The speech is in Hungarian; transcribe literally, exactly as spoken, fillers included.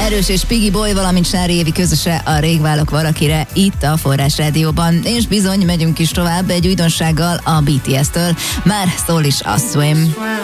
Erős és Piggy Boy, valamint Sári Évi közöse a Rég válok valakire itt a Forrás Rádióban. És bizony, megyünk is tovább egy újdonsággal a bé té es-től. Már szól is a Swim.